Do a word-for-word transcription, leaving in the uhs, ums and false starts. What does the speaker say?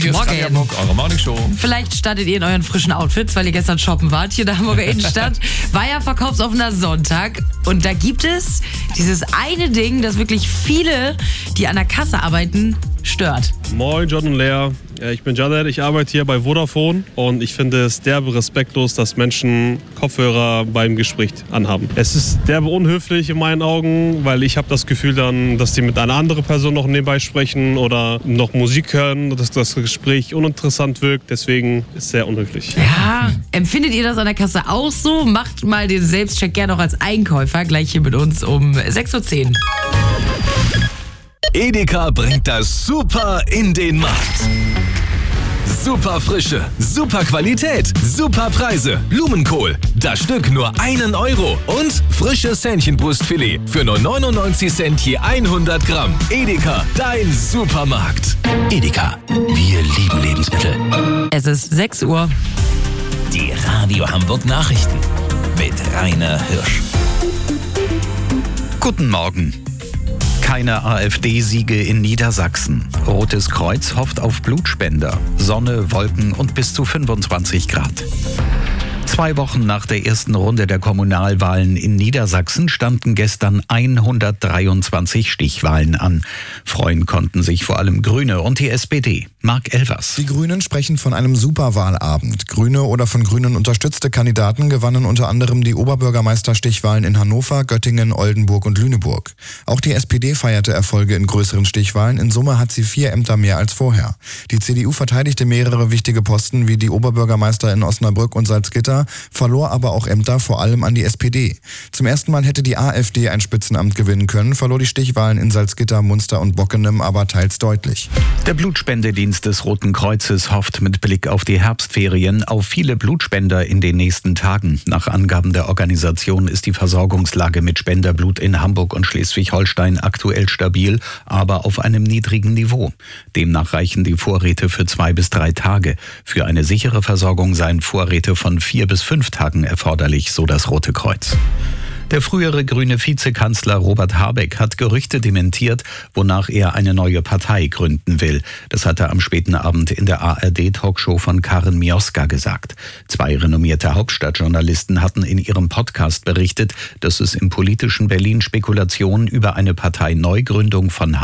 Hier ist Tanja Morgen. Bock, eure Morning Show. Vielleicht startet ihr in euren frischen Outfits, weil ihr gestern shoppen wart hier in der Hamburger Innenstadt. War ja verkaufsoffener Sonntag. Und da gibt es dieses eine Ding, das wirklich viele, die an der Kasse arbeiten, stört. Moin, John und Lea. Ich bin Janet, ich arbeite hier bei Vodafone und ich finde es derbe respektlos, dass Menschen Kopfhörer beim Gespräch anhaben. Es ist derbe unhöflich in meinen Augen, weil ich habe das Gefühl dann, dass die mit einer anderen Person noch nebenbei sprechen oder noch Musik hören, dass das Gespräch uninteressant wirkt. Deswegen ist es sehr unhöflich. Ja, empfindet ihr das an der Kasse auch so? Macht mal den Selbstcheck gerne auch als Einkäufer. Gleich hier mit uns um sechs Uhr zehn. Edeka bringt das Super in den Markt. Super Frische, super Qualität, super Preise. Blumenkohl, das Stück nur einen Euro. Und frisches Hähnchenbrustfilet für nur neunundneunzig Cent je hundert Gramm. Edeka, dein Supermarkt. Edeka, wir lieben Lebensmittel. Es ist sechs Uhr. Die Radio Hamburg Nachrichten mit Rainer Hirsch. Guten Morgen. Keine AfD-Siege in Niedersachsen. Rotes Kreuz hofft auf Blutspender. Sonne, Wolken und bis zu fünfundzwanzig Grad. Zwei Wochen nach der ersten Runde der Kommunalwahlen in Niedersachsen standen gestern hundertdreiundzwanzig Stichwahlen an. Freuen konnten sich vor allem Grüne und die S P D. Marc Elvers. Die Grünen sprechen von einem Superwahlabend. Grüne oder von Grünen unterstützte Kandidaten gewannen unter anderem die Oberbürgermeister-Stichwahlen in Hannover, Göttingen, Oldenburg und Lüneburg. Auch die S P D feierte Erfolge in größeren Stichwahlen. In Summe hat sie vier Ämter mehr als vorher. Die C D U verteidigte mehrere wichtige Posten wie die Oberbürgermeister in Osnabrück und Salzgitter, verlor aber auch Ämter vor allem an die S P D. Zum ersten Mal hätte die AfD ein Spitzenamt gewinnen können, verlor die Stichwahlen in Salzgitter, Munster und Bockenem aber teils deutlich. Der Blutspendedienst des Roten Kreuzes hofft mit Blick auf die Herbstferien auf viele Blutspender in den nächsten Tagen. Nach Angaben der Organisation ist die Versorgungslage mit Spenderblut in Hamburg und Schleswig-Holstein aktuell stabil, aber auf einem niedrigen Niveau. Demnach reichen die Vorräte für zwei bis drei Tage. Für eine sichere Versorgung seien Vorräte von vier bis fünf Tagen erforderlich, so das Rote Kreuz. Der frühere grüne Vizekanzler Robert Habeck hat Gerüchte dementiert, wonach er eine neue Partei gründen will. Das hat er am späten Abend in der A R D-Talkshow von Karen Mioska gesagt. Zwei renommierte Hauptstadtjournalisten hatten in ihrem Podcast berichtet, dass es im politischen Berlin Spekulationen über eine Parteineugründung von